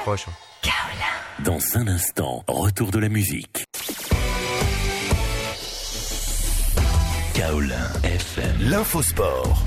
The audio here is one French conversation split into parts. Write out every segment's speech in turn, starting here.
accroche. Dans un instant, retour de la musique. Kaolin FM, l'infosport.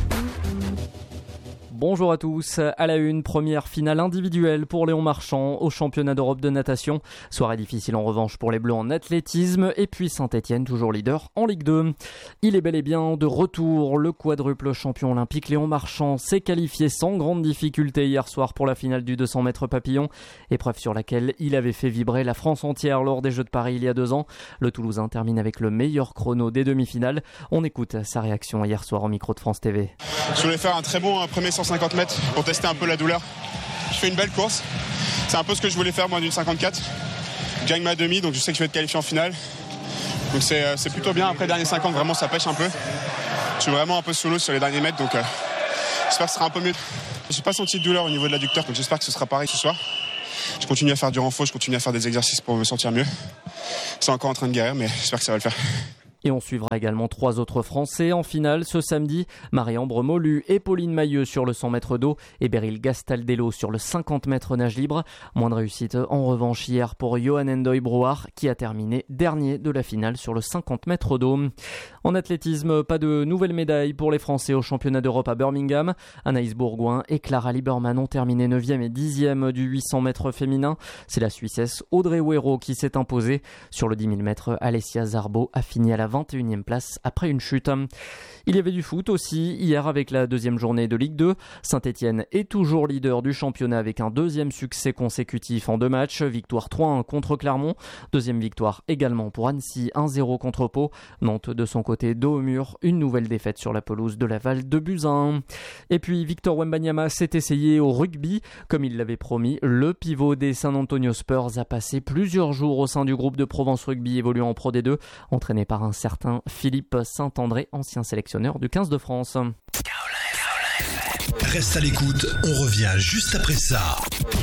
Bonjour à tous. À la une, première finale individuelle pour Léon Marchand au championnat d'Europe de natation. Soirée difficile en revanche pour les Bleus en athlétisme. Et puis Saint-Etienne, toujours leader en Ligue 2. Il est bel et bien de retour. Le quadruple champion olympique Léon Marchand s'est qualifié sans grande difficulté hier soir pour la finale du 200 mètres papillon. Épreuve sur laquelle il avait fait vibrer la France entière lors des Jeux de Paris il y a 2 ans. Le Toulousain termine avec le meilleur chrono des demi-finales. On écoute sa réaction hier soir au micro de France TV. Je voulais faire un très bon premier 150 mètres pour tester un peu la douleur. Je fais une belle course. C'est un peu ce que je voulais faire moi d'une 54. Je gagne ma demi, donc je sais que je vais être qualifié en finale. Donc c'est plutôt bien. Après, dernier 50, vraiment ça pêche un peu. Je suis vraiment un peu sous l'eau sur les derniers mètres, donc j'espère que ce sera un peu mieux. Je n'ai pas senti de douleur au niveau de l'adducteur, donc j'espère que ce sera pareil ce soir. Je continue à faire du renfort, je continue à faire des exercices pour me sentir mieux. C'est encore en train de guérir, mais j'espère que ça va le faire. Et on suivra également 3 autres Français en finale ce samedi. Marie-Ambre Molu et Pauline Mailleux sur le 100 mètres d'eau et Beryl Gastaldello sur le 50 mètres nage libre. Moins de réussite en revanche hier pour Johan Endoy Brouard qui a terminé dernier de la finale sur le 50 mètres d'eau. En athlétisme, pas de nouvelles médailles pour les Français au championnat d'Europe à Birmingham. Anaïs Bourgoin et Clara Lieberman ont terminé 9e et 10e du 800 mètres féminin. C'est la Suissesse Audrey Huero qui s'est imposée. Sur le 10 000 mètres, Alessia Zarbo a fini à la 21e place après une chute. Il y avait du foot aussi hier avec la 2e journée de Ligue 2. Saint-Etienne est toujours leader du championnat avec un 2e succès consécutif en 2 matchs. Victoire 3-1 contre Clermont. 2e victoire également pour Annecy, 1-0 contre Pau. Nantes de son côté dos au mur. Une nouvelle défaite sur la pelouse de Laval de buts à 1. Et puis Victor Wembanyama s'est essayé au rugby. Comme il l'avait promis, le pivot des San Antonio Spurs a passé plusieurs jours au sein du groupe de Provence Rugby évoluant en Pro D2, entraîné par un certain Philippe Saint-André, ancien sélectionneur du 15 de France. Reste à l'écoute, on revient juste après ça.